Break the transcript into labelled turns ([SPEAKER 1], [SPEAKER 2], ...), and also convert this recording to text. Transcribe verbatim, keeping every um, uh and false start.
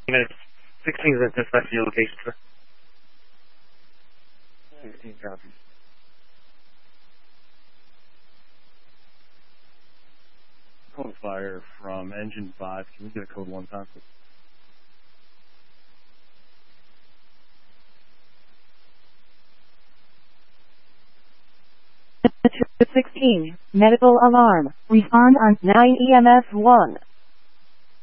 [SPEAKER 1] Minutes. sixteen is dispatch to your location, sir. sixteen copies. Code fire from engine five. Can we get a code one time, please?
[SPEAKER 2] sixteen, medical alarm. Respond on nine E M S one.